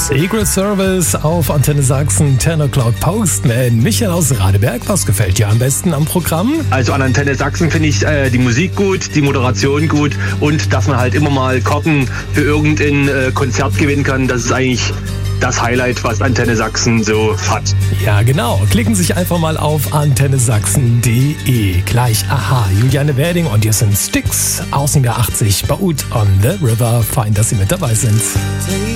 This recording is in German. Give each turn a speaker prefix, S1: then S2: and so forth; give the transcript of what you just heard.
S1: Secret Service auf Antenne Sachsen, 10 O'Clock Postman. Michael aus Radeberg, was gefällt dir am besten am Programm?
S2: Also an Antenne Sachsen finde ich die Musik gut, die Moderation gut und dass man halt immer mal Karten für irgendein Konzert gewinnen kann. Das ist eigentlich das Highlight, was Antenne Sachsen so hat.
S1: Ja, genau. Klicken Sie sich einfach mal auf antennesachsen.de. Gleich Aha, Juliane Werding und hier sind Styx aus dem Jahr 80 bei Out on the River. Fein, dass Sie mit dabei sind.